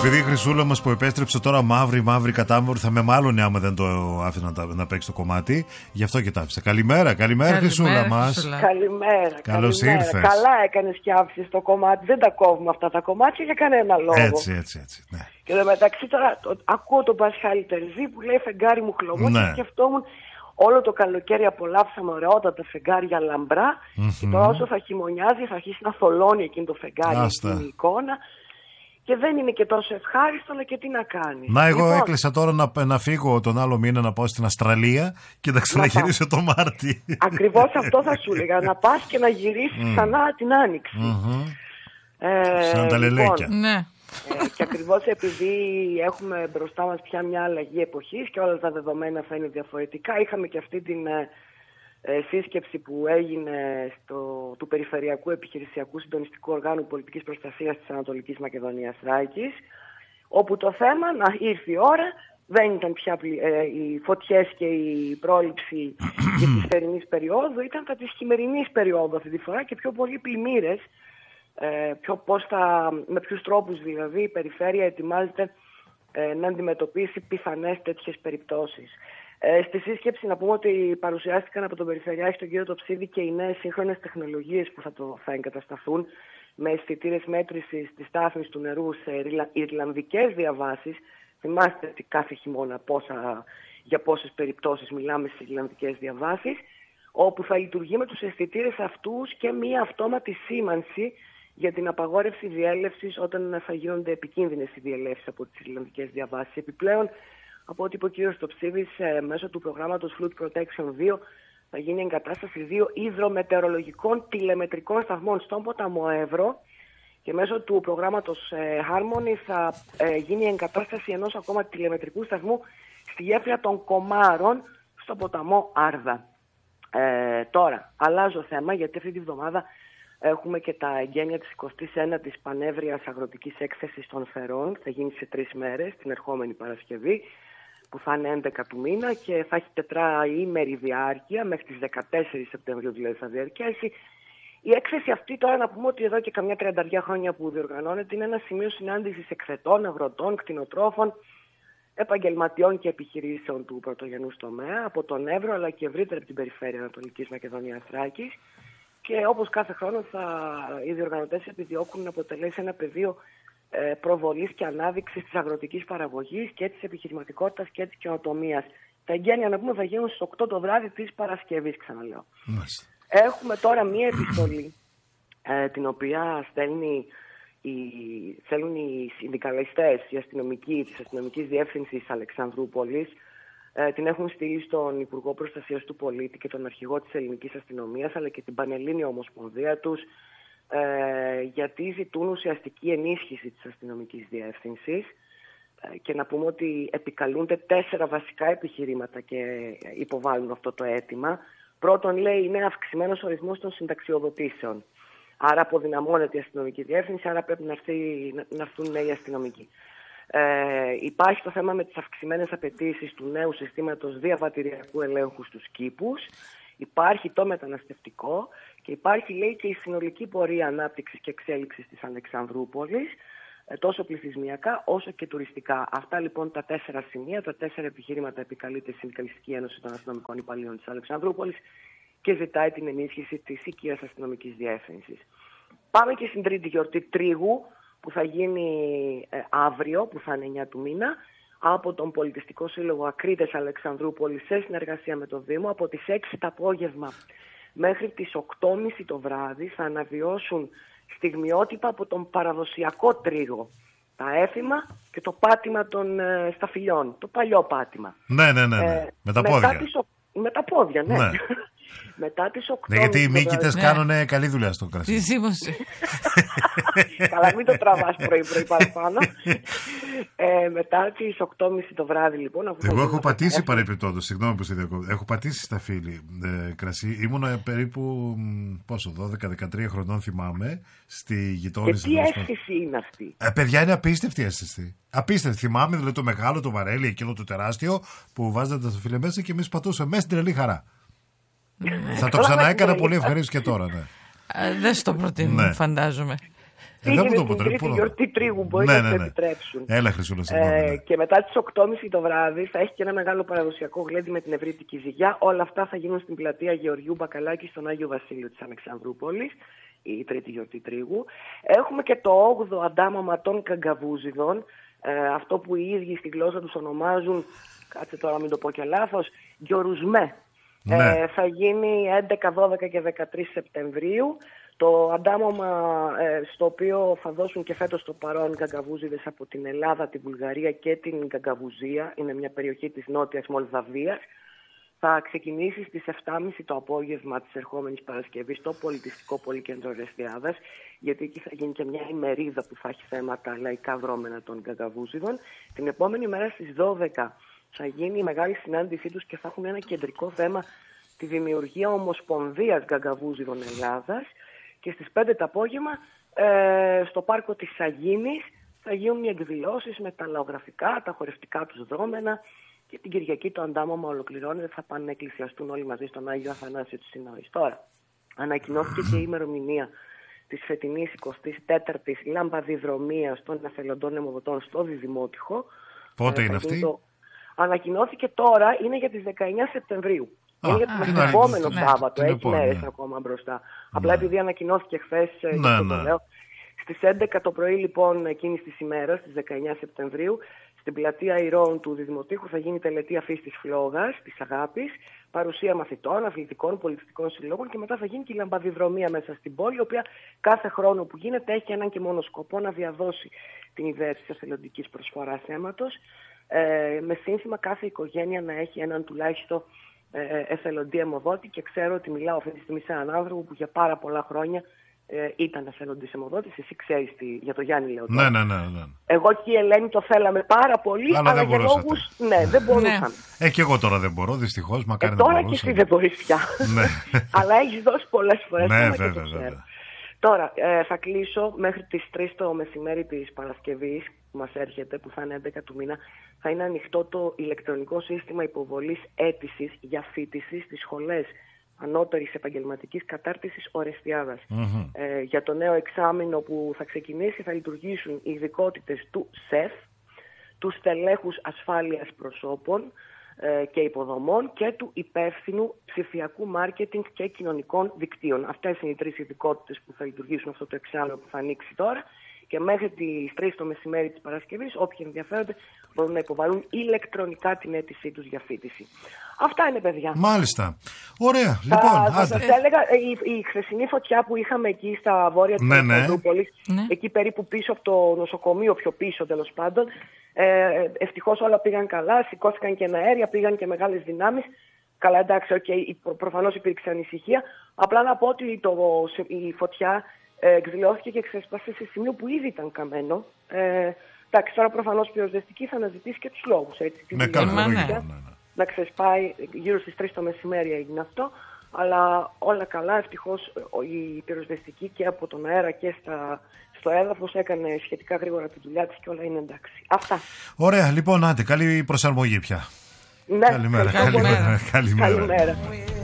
Επειδή η Χρυσούλα μας που επέστρεψε τώρα μαύρη κατάμορφη, θα με μάλωνε άμα δεν το άφηνα να παίξει το κομμάτι. Γι' αυτό και τα άφησα. Καλημέρα Χρυσούλα μας. Καλημέρα. Καλώς ήρθες. Καλά έκανες και άφησες το κομμάτι. Δεν τα κόβουμε αυτά τα κομμάτια για κανένα λόγο. Έτσι. Ναι. Και εδώ μεταξύ τώρα ακούω τον Πασχάλη Τερζή που λέει φεγγάρι μου χλωμό, ναι. Και σκεφτόμουν όλο το καλοκαίρι απολαύσαμε ωραιότατα φεγγάρια λαμπρά. Και τώρα όσο θα χειμωνιάζει θα αρχίσει να θολώνει εκείνο το φεγγάρι, εκείνη η εικόνα. Και δεν είναι και τόσο ευχάριστο, αλλά και τι να κάνει. Να, εγώ έκλεισα τώρα να φύγω τον άλλο μήνα να πάω στην Αυστραλία και να ξαναγυρίσω το Μάρτι. Ακριβώς αυτό θα σου έλεγα. Να πας και να γυρίσεις ξανά την Άνοιξη. Σαν τα λελέκια. Ναι. Και ακριβώς επειδή έχουμε μπροστά μας πια μια αλλαγή εποχής και όλα τα δεδομένα θα είναι διαφορετικά, είχαμε και αυτή την σύσκεψη που έγινε του Περιφερειακού Επιχειρησιακού Συντονιστικού Οργάνου Πολιτικής Προστασίας της Ανατολικής Μακεδονίας Θράκης, όπου το θέμα ήρθε η ώρα, δεν ήταν πια οι φωτιές και η πρόληψη της θερινής περίοδου, ήταν τα της χειμερινής περίοδου αυτή τη φορά και πιο πολλοί πλημμύρες, με ποιους τρόπους δηλαδή η περιφέρεια ετοιμάζεται να αντιμετωπίσει πιθανές τέτοιες περιπτώσεις. Στη σύσκεψη να πούμε ότι παρουσιάστηκαν από τον Περιφερειάρχη τον κύριο Τοψίδη και οι νέες σύγχρονες τεχνολογίες που θα εγκατασταθούν με αισθητήρες μέτρησης της στάθμης του νερού σε ιρλανδικές διαβάσεις. Θυμάστε ότι κάθε χειμώνα για πόσες περιπτώσεις μιλάμε στις ιρλανδικές διαβάσεις, όπου θα λειτουργεί με τους αισθητήρες αυτούς και μία αυτόματη σήμανση για την απαγόρευση διέλευσης όταν θα γίνονται επικίνδυνες οι διελεύσεις από τις ιρλανδικές διαβάσεις. Επιπλέον, από ό,τι είπε ο κ. Στοψίδης, μέσω του προγράμματος Flood Protection 2 θα γίνει εγκατάσταση 2 υδρομετεωρολογικών τηλεμετρικών σταθμών στον ποταμό Εύρο και μέσω του προγράμματος Harmony θα γίνει εγκατάσταση ενός ακόμα τηλεμετρικού σταθμού στη γέφυρα των Κομάρων στον ποταμό Άρδα. Τώρα, αλλάζω θέμα γιατί αυτή τη βδομάδα έχουμε και τα εγγένεια της 29ης Πανεύρειας Αγροτικής Έκθεσης των Φερών. Θα γίνει σε 3 μέρες, την ερχόμενη Παρασκευή, που θα είναι 11 του μήνα και θα έχει τετράημερη διάρκεια, μέχρι τις 14 Σεπτεμβρίου δηλαδή θα διαρκέσει. Η έκθεση αυτή τώρα να πούμε ότι εδώ και καμιά 30 χρόνια που διοργανώνεται είναι ένα σημείο συνάντησης εκθετών, αγροτών, κτηνοτρόφων, επαγγελματιών και επιχειρήσεων του πρωτογενούς τομέα από τον Εύρο αλλά και ευρύτερα από την περιφέρεια Ανατολικής Μακεδονίας Θράκης. Και όπως κάθε χρόνο οι διοργανωτές επιδιώκουν να αποτελέσει ένα πεδίο προβολής και ανάδειξης της αγροτικής παραγωγής και της επιχειρηματικότητας και της καινοτομίας. Τα εγγένεια να πούμε θα γίνουν στις 8 το βράδυ της Παρασκευής, ξαναλέω. Έχουμε τώρα μία επιστολή την οποία θέλουν οι συνδικαλιστές, οι αστυνομικοί της Αστυνομικής Διεύθυνσης Αλεξανδρούπολης. Την έχουν στείλει στον Υπουργό Προστασίας του Πολίτη και τον Αρχηγό της Ελληνικής Αστυνομίας αλλά και την Πανελλήνια Ομοσπονδία τους, γιατί ζητούν ουσιαστική ενίσχυση της Αστυνομικής Διεύθυνσης και να πούμε ότι επικαλούνται 4 βασικά επιχειρήματα και υποβάλλουν αυτό το αίτημα. Πρώτον, λέει, είναι αυξημένος ο ρυθμός των συνταξιοδοτήσεων. Άρα αποδυναμώνεται η Αστυνομική Διεύθυνση, άρα πρέπει να έρθουν νέοι αστυνομικοί. Υπάρχει το θέμα με τις αυξημένες απαιτήσεις του νέου συστήματος διαβατηριακού ελέγχου στους κήπους. Υπάρχει το μεταναστευτικό και υπάρχει, λέει, και η συνολική πορεία ανάπτυξης και εξέλιξης της Αλεξανδρούπολης, τόσο πληθυσμιακά όσο και τουριστικά. Αυτά λοιπόν τα 4 σημεία, τα 4 επιχειρήματα επικαλείται η Συνδικαλιστική Ένωση των Αστυνομικών Υπαλλήλων της Αλεξανδρούπολης και ζητάει την ενίσχυση της οικίας αστυνομικής διεύθυνσης. Πάμε και στην τρίτη γιορτή Τρίγου, που θα γίνει αύριο, που θα είναι 9 του μήνα, από τον Πολιτιστικό Σύλλογο Ακρίτες Αλεξανδρούπολης σε συνεργασία με το Δήμο. Από τις 6 το απόγευμα μέχρι τις 8.30 το βράδυ θα αναβιώσουν στιγμιότυπα από τον παραδοσιακό τρίγο. Τα έθιμα και το πάτημα των σταφυλιών, το παλιό πάτημα. Ναι. Με τα πόδια. Με τα πόδια, ναι. Μετά τις 8. Ναι, γιατί οι μύκητες κάνουν καλή δουλειά στο κρασί. Τη ζύμωση. Καλά, μην το τραβάς πρωί παραπάνω. Μετά τις 8.30 το βράδυ, λοιπόν. Εγώ έχω πατήσει παρεπιπτόντως, συγγνώμη που σε διακόπτω. Έχω πατήσει στα φίλη κρασί. Ήμουν περίπου 12-13 χρονών, θυμάμαι, στη γειτόνισσα. Και τι αίσθηση είναι αυτή? Παιδιά, είναι απίστευτη αίσθηση. Απίστευτη. Θυμάμαι δηλαδή το μεγάλο, το βαρέλι, εκείνο το τεράστιο που βάζατε τα φίλε μέσα και εμείς πατούσαμε μέσα στην τρελή χαρά. Θα το ξανά έκανα πολύ ευχαρίστως και τώρα, ναι. Δεν στο προτείνω, φαντάζομαι. την τρίτη γιορτή τρίγου, μπορεί να το επιτρέψουν. Έλα, Χρυσούλα, και μετά τις 8.30 το βράδυ θα έχει και ένα μεγάλο παραδοσιακό γλέντι με την ευρύτικη ζυγιά. Όλα αυτά θα γίνουν στην πλατεία Γεωργιού Μπακαλάκη στον Άγιο Βασίλειο της Αλεξανδρούπολης, η τρίτη γιορτή τρίγου. Έχουμε και το 8ο αντάμαμα των Καγκαβούζιδων, αυτό που οι ίδιοι στη γλώσσα τους ονομάζουν, κάτσε τώρα μην το πω και λάθος, Γιορουσμέ. Ναι. Θα γίνει 11, 12 και 13 Σεπτεμβρίου. Το αντάμωμα στο οποίο θα δώσουν και φέτος το παρόν Γκαγκαβούζιδες από την Ελλάδα, τη Βουλγαρία και την Γκαγκαβουζία, είναι μια περιοχή της Νότιας Μολδαβίας, θα ξεκινήσει στις 7.30 το απόγευμα της ερχόμενης Παρασκευής στο Πολιτιστικό Πολυκέντρο Ορεστιάδας, γιατί εκεί θα γίνει και μια ημερίδα που θα έχει θέματα λαϊκά δρόμενα των Γκαγκαβούζιδων. Την επόμενη μέρα στις 12 θα γίνει η μεγάλη συνάντησή τους και θα έχουν ένα κεντρικό θέμα, τη δημιουργία Ομοσπονδίας Γκαγκαβούζιδων Ελλάδας, και στις 5 το απόγευμα στο πάρκο της Σαγίνης θα γίνουν οι εκδηλώσεις με τα λαογραφικά, τα χορευτικά τους δρόμενα, και την Κυριακή το αντάμωμα ολοκληρώνεται, θα πάνε να εκκλησιαστούν όλοι μαζί στον Άγιο Αθανάσιο της Συνόης. Τώρα, ανακοινώθηκε και η ημερομηνία της φετινής 24ης λαμπαδιδρομίας των εθελοντών αιμοδοτών στο Διδημότυχο. Πότε είναι αυτή? Ανακοινώθηκε τώρα, είναι για τις 19 Σεπτεμβρίου. Είναι για το επόμενο Σάββατο, έχει μέρες ακόμα μπροστά. Απλά επειδή ανακοινώθηκε χθες, το λέω. Στις 11 το πρωί λοιπόν εκείνης της ημέρας, στις 19 Σεπτεμβρίου, στην πλατεία Ηρώων του Διδημοτήχου θα γίνει τελετή αφής της φλόγας, της αγάπης, παρουσία μαθητών, αθλητικών, πολιτιστικών συλλόγων, και μετά θα γίνει και η λαμπαδιδρομία μέσα στην πόλη, η οποία κάθε χρόνο που γίνεται έχει έναν και μόνο σκοπό, να διαδώσει την ιδέα της εθελοντικής προσφοράς αίματος, με σύνθημα κάθε οικογένεια να έχει έναν τουλάχιστον εθελοντή αιμοδότη, και ξέρω ότι μιλάω αυτή τη στιγμή σε έναν άνθρωπο που για πάρα πολλά χρόνια ήταν εθελοντής αιμοδότης. Εσύ ξέρεις για το Γιάννη λέω. Ναι. Εγώ και η Ελένη το θέλαμε πάρα πολύ, αλλά για λόγους δεν μπορούσαμε. Και εγώ τώρα δεν μπορώ, δυστυχώς. Τώρα και εσύ δεν μπορείς πια. Αλλά έχεις δώσει πολλές φορές. Ναι, βέβαια. Τώρα θα κλείσω μέχρι τις 3 το μεσημέρι της Παρασκευής που μας έρχεται, που θα είναι 11 του μήνα. Θα είναι ανοιχτό το ηλεκτρονικό σύστημα υποβολής αίτησης για φοιτηση στις σχολές ανώτερης επαγγελματικής κατάρτισης Ορεστιάδας. Για το νέο εξάμηνο που θα ξεκινήσει θα λειτουργήσουν οι ειδικότητες του ΣΕΦ, του στελέχους ασφάλειας προσώπων και υποδομών και του υπεύθυνου ψηφιακού μάρκετινγκ και κοινωνικών δικτύων. Αυτές είναι οι 3 ειδικότητες που θα λειτουργήσουν αυτό το εξάμηνο που θα ανοίξει τώρα, και μέχρι τις 3 το μεσημέρι της Παρασκευής όποιοι ενδιαφέρονται μπορούν να υποβάλουν ηλεκτρονικά την αίτησή τους για φοιτηση. Αυτά είναι, παιδιά. Μάλιστα. Ωραία. Λοιπόν, θα σας έλεγα, η χθεσινή φωτιά που είχαμε εκεί στα βόρεια της Αλεξανδρούπολης, εκεί περίπου πίσω από το νοσοκομείο, πιο πίσω τέλος πάντων, ευτυχώς όλα πήγαν καλά, σηκώθηκαν και αέρια, πήγαν και μεγάλες δυνάμεις. Καλά, εντάξει, προφανώς υπήρξε ανησυχία. Απλά να πω ότι η φωτιά εκδηλώθηκε και ξέσπασε σε σημείο που ήδη ήταν καμένο. Εντάξει, τώρα προφανώς πυροσβεστική θα αναζητήσει και τους λόγους. Να ξεσπάει γύρω στις 3 το μεσημέρι έγινε αυτό, αλλά όλα καλά. Ευτυχώς η πυροσβεστική και από τον αέρα και στο έδαφος έκανε σχετικά γρήγορα τη δουλειά της και όλα είναι εντάξει. Αυτά. Ωραία, λοιπόν, άντε, καλή προσαρμογή πια. Ναι, καλημέρα.